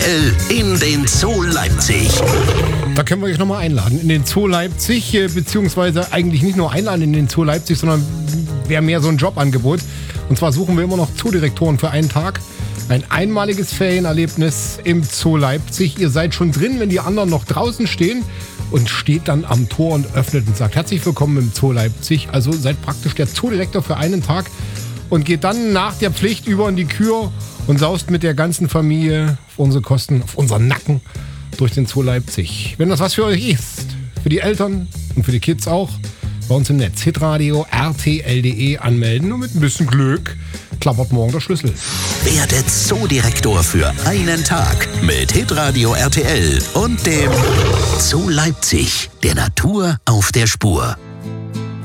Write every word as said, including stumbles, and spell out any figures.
L in den Zoo Leipzig. Da können wir euch nochmal einladen in den Zoo Leipzig, äh, beziehungsweise eigentlich nicht nur einladen in den Zoo Leipzig, sondern wäre mehr so ein Jobangebot. Und zwar suchen wir immer noch Zoodirektoren für einen Tag. Ein einmaliges Ferienerlebnis im Zoo Leipzig. Ihr seid schon drin, wenn die anderen noch draußen stehen, und steht dann am Tor und öffnet und sagt: Herzlich willkommen im Zoo Leipzig. Also seid praktisch der Zoodirektor für einen Tag und geht dann nach der Pflicht über in die Kür und saust mit der ganzen Familie auf unsere Kosten, auf unseren Nacken durch den Zoo Leipzig. Wenn das was für euch ist, für die Eltern und für die Kids auch, bei uns im Netz hitradio r t l punkt d e anmelden und mit ein bisschen Glück klappert morgen der Schlüssel. Werde Zoodirektor für einen Tag mit Hitradio R T L und dem Zoo Leipzig, der Natur auf der Spur.